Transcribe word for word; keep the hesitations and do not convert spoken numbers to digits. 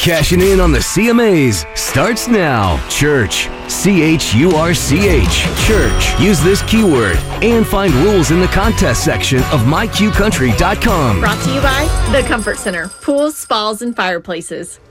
Cashing in on the C M As starts now. Church. C H U R C H. Church. Use this keyword and find rules in the contest section of my q country dot com. Brought to you by The Comfort Center. Pools, spas, and fireplaces.